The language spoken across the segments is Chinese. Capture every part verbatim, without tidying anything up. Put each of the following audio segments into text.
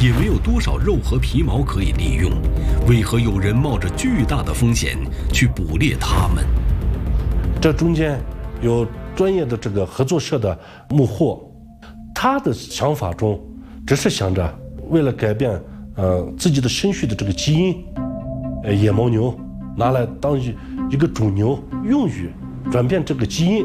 也没有多少肉和皮毛可以利用，为何有人冒着巨大的风险去捕猎它们？ 这中间有专业的这个合作社的牧户，他的想法中只是想着为了改变呃自己的生育的这个基因，呃野牦牛拿来当一一个种牛用于转变这个基因。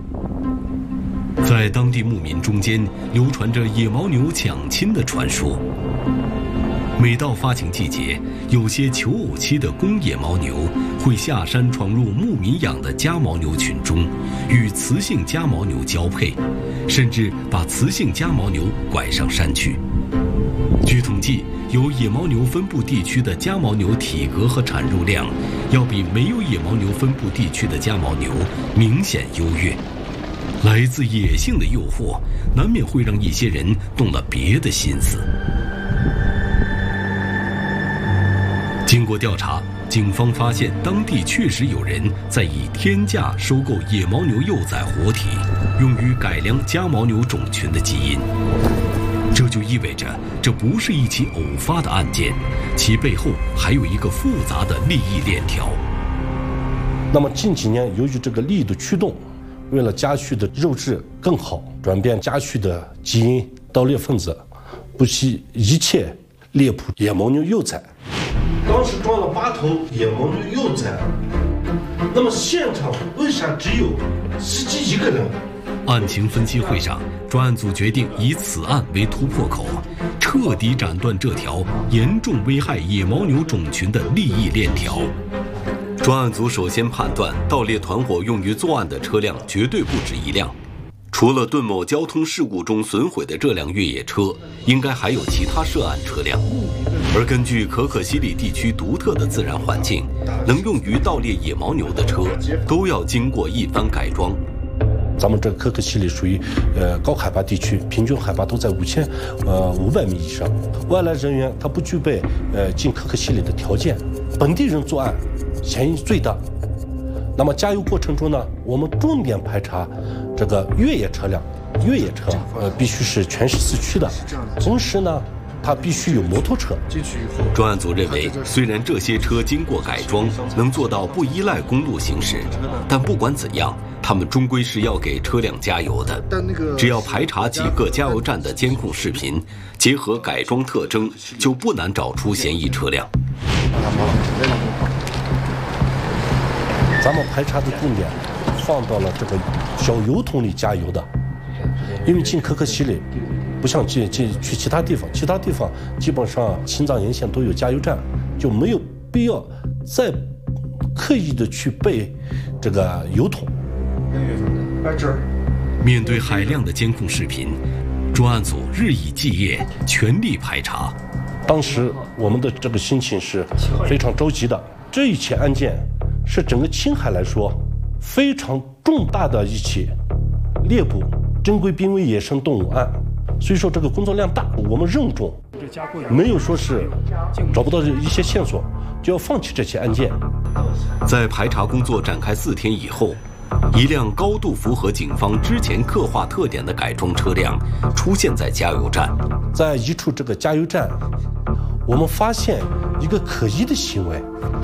在当地牧民中间流传着野牦牛抢亲的传说。每到发情季节，有些求偶期的公野牦牛会下山闯入牧民养的家牦牛群中，与雌性家牦牛交配，甚至把雌性家牦牛拐上山去。据统计，有野牦牛分布地区的家牦牛体格和产肉量，要比没有野牦牛分布地区的家牦牛明显优越。来自野性的诱惑，难免会让一些人动了别的心思。经过调查，警方发现当地确实有人在以天价收购野牦牛幼崽活体，用于改良家牦牛种群的基因。这就意味着，这不是一起偶发的案件，其背后还有一个复杂的利益链条。 那么近几年，由于这个利益的驱动，为了家畜的肉质更好，转变家畜的基因，盗猎分子不惜一切猎捕野牦牛幼崽。当时装了八头野牦牛幼崽，那么现场为啥只有司机一个人？ 案情分析会上，专案组决定以此案为突破口，彻底斩断这条严重危害野牦牛种群的利益链条。专案组首先判断，盗猎团伙用于作案的车辆绝对不止一辆。除了顿某交通事故中损毁的这辆越野车，应该还有其他涉案车辆。而根据可可西里地区独特的自然环境，能用于盗猎野牦牛的车都要经过一番改装。 咱们这可可西里属于呃高海拔地区，平均海拔都在五千呃五百米以上。外来人员他不具备呃进可可西里的条件，本地人作案嫌疑最大。那么加油过程中呢，我们重点排查这个越野车辆，越野车呃必须是全时四驱的，同时呢，它必须有摩托车。 专案组认为，虽然这些车经过改装，能做到不依赖公路行驶，但不管怎样，他们终归是要给车辆加油的。只要排查几个加油站的监控视频，结合改装特征，就不难找出嫌疑车辆。 咱们排查的重点放到了这个小油桶里加油的，因为进可可西里不像进进去其他地方，其他地方基本上青藏沿线都有加油站，就没有必要再刻意的去备这个油桶。 面对海量的监控视频，专案组日以继夜，全力排查。 当时我们的这个心情是非常着急的，这一起案件是整个青海来说非常重大的一起猎捕珍贵濒危野生动物案，所以说这个工作量大，我们任重，没有说是找不到一些线索就要放弃这起案件。 在排查工作展开四天以后，一辆高度符合警方之前刻画特点的改装车辆出现在加油站。 在一处这个加油站，我们发现一个可疑的行为，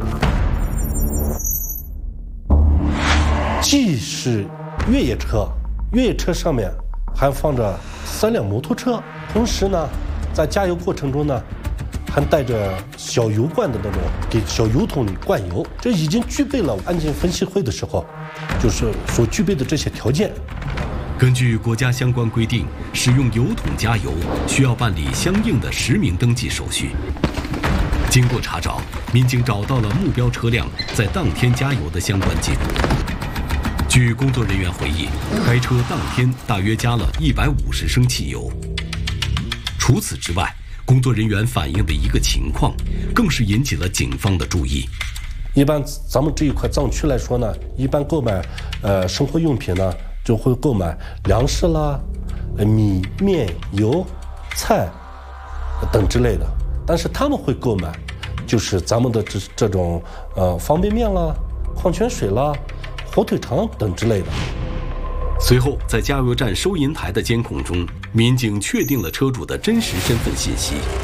既是越野车，越野车上面还放着三辆摩托车，同时呢，在加油过程中呢，还带着小油罐的那种，给小油桶里灌油，这已经具备了案件分析会的时候就是所具备的这些条件。 根据国家相关规定，使用油桶加油需要办理相应的实名登记手续。经过查找，民警找到了目标车辆在当天加油的相关记录。据工作人员回忆，该车当天大约加了一百五十升汽油。除此之外，工作人员反映的一个情况，更是引起了警方的注意。 一般咱们这一块藏区来说呢，一般购买呃生活用品呢，就会购买粮食啦、米、面、油、菜等之类的，但是他们会购买就是咱们的这这种呃方便面啦、矿泉水啦、火腿肠等之类的。 随后，在加油站收银台的监控中，民警确定了车主的真实身份信息。